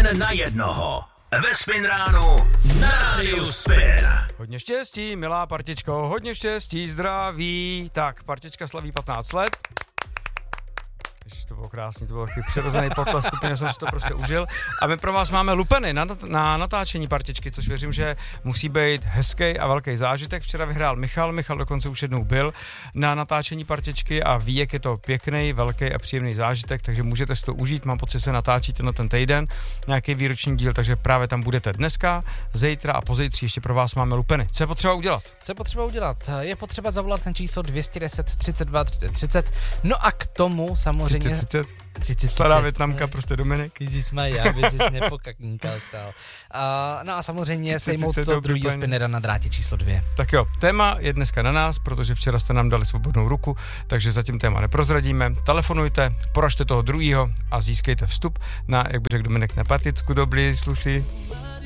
Jeden na jednoho. Ve Spin ránu na rádiu Spin. Hodně štěstí, milá partičko, hodně štěstí, zdraví. Tak, partička slaví 15 let. Ježiš, to bylo krásný, to byl takový přirozený potlesk, skupiny jsem si to prostě užil. A my pro vás máme lupeny na natáčení partičky, což věřím, že musí být hezký a velký zážitek. Včera vyhrál Michal dokonce už jednou byl na natáčení partičky a ví, jak je to pěkný, velký a příjemný zážitek, takže můžete si to užít. Mám pocit, že se natáčíte na ten týden nějaký výroční díl, takže právě tam budete dneska, zítra a pozítří ještě pro vás máme lupeny. Co je potřeba udělat? Co je potřeba udělat? Je potřeba zavolat na číslo 210 32 30 30. No a k tomu samozřejmě 30. Stará Vietnamka, prostě Dominik. Ježíšmaja, aby jsi nepokakníkal. No a samozřejmě sejmout to druhýho spinera na drátě číslo 2. Tak jo, téma je dneska na nás, protože včera jste nám dali svobodnou ruku, takže zatím téma neprozradíme. Telefonujte, poražte toho druhýho a získejte vstup na, jak by řekl Dominik, nepaticku dobrý slusy.